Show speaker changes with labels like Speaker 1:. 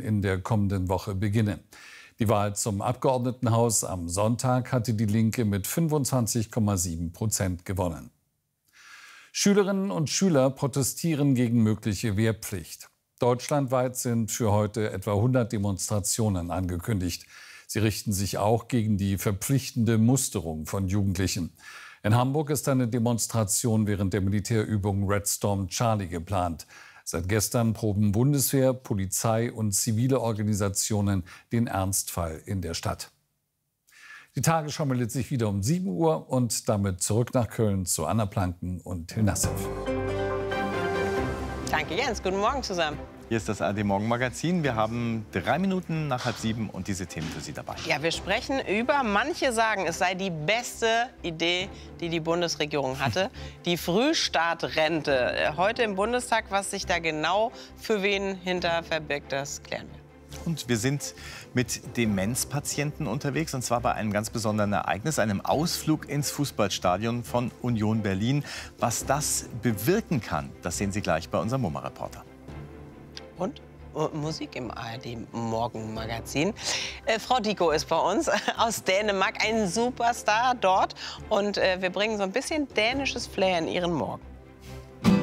Speaker 1: in der kommenden Woche beginne. Die Wahl zum Abgeordnetenhaus am Sonntag hatte die Linke mit 25,7% gewonnen. Schülerinnen und Schüler protestieren gegen mögliche Wehrpflicht. Deutschlandweit sind für heute etwa 100 Demonstrationen angekündigt. Sie richten sich auch gegen die verpflichtende Musterung von Jugendlichen. In Hamburg ist eine Demonstration während der Militärübung Red Storm Charlie geplant. Seit gestern proben Bundeswehr, Polizei und zivile Organisationen den Ernstfall in der Stadt. Die Tagesschau meldet sich wieder um 7 Uhr und damit zurück nach Köln zu Anna Planken und Till Nassif.
Speaker 2: Danke, Jens. Guten Morgen zusammen.
Speaker 3: Hier ist das ARD-Morgen-Magazin. Wir haben 3 Minuten nach 6:30 und diese Themen für Sie dabei.
Speaker 2: Ja, wir sprechen über, manche sagen, es sei die beste Idee, die die Bundesregierung hatte, die Frühstartrente. Heute im Bundestag, was sich da genau für wen hinter verbirgt, das klären wir.
Speaker 3: Und wir sind mit Demenzpatienten unterwegs, und zwar bei einem ganz besonderen Ereignis, einem Ausflug ins Fußballstadion von Union Berlin. Was das bewirken kann, das sehen Sie gleich bei unserem MoMA-Reporter.
Speaker 2: Und Musik im ARD-Morgen-Magazin. Frau Dicko ist bei uns aus Dänemark, ein Superstar dort. Und wir bringen so ein bisschen dänisches Flair in Ihren Morgen.